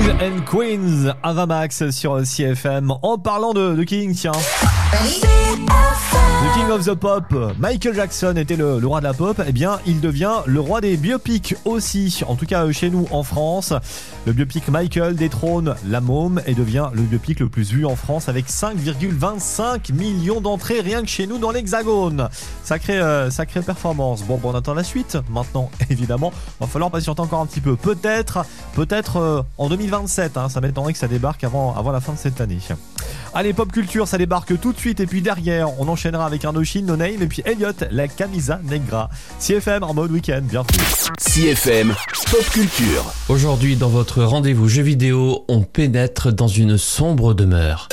and Queens, Avamax sur CFM. En parlant de King, tiens. The King of the Pop, Michael Jackson était le roi de la pop. Eh bien, il devient le roi des biopics aussi. En tout cas, chez nous en France, le biopic Michael détrône La Môme et devient le biopic le plus vu en France avec 5,25 millions d'entrées rien que chez nous dans l'Hexagone. Sacrée performance. Bon, on attend la suite maintenant, évidemment. Va falloir patienter encore un petit peu. Peut-être en 2027. Ça m'étonnerait que ça débarque avant la fin de cette année. Allez, pop culture, ça débarque tout de suite. Et puis derrière, on enchaînera avec Indochine, No Name et puis Elliot, la camisa negra. CFM en mode week-end, bienvenue. CFM Pop Culture. Aujourd'hui, dans votre rendez-vous jeux vidéo, on pénètre dans une sombre demeure.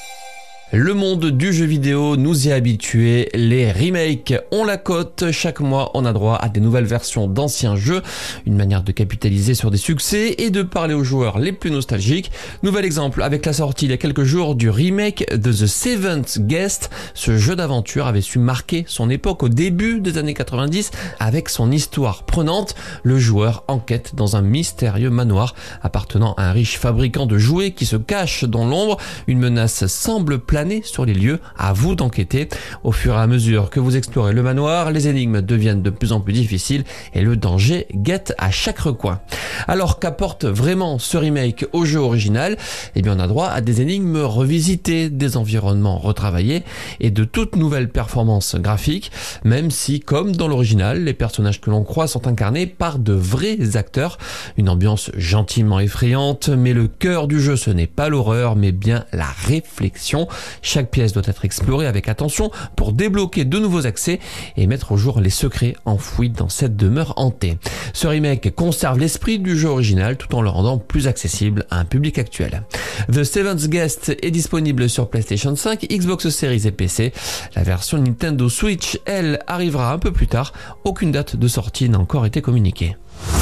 Le monde du jeu vidéo nous y a habitués, les remakes ont la cote, chaque mois on a droit à des nouvelles versions d'anciens jeux, une manière de capitaliser sur des succès et de parler aux joueurs les plus nostalgiques. Nouvel exemple avec la sortie il y a quelques jours du remake de The Seventh Guest. Ce jeu d'aventure avait su marquer son époque au début des années 90 avec son histoire prenante. Le joueur enquête dans un mystérieux manoir appartenant à un riche fabricant de jouets qui se cache dans l'ombre. Une menace semble planer sur les lieux, à vous d'enquêter. Au fur et à mesure que vous explorez le manoir, les énigmes deviennent de plus en plus difficiles et le danger guette à chaque recoin. Alors qu'apporte vraiment ce remake au jeu original ? Eh bien on a droit à des énigmes revisitées, des environnements retravaillés et de toutes nouvelles performances graphiques, même si, comme dans l'original, les personnages que l'on croit sont incarnés par de vrais acteurs. Une ambiance gentiment effrayante, mais le cœur du jeu ce n'est pas l'horreur, mais bien la réflexion. Chaque pièce doit être explorée avec attention pour débloquer de nouveaux accès et mettre au jour les secrets enfouis dans cette demeure hantée. Ce remake conserve l'esprit du jeu original tout en le rendant plus accessible à un public actuel. The Seventh Guest est disponible sur PlayStation 5, Xbox Series et PC. La version Nintendo Switch, elle, arrivera un peu plus tard. Aucune date de sortie n'a encore été communiquée.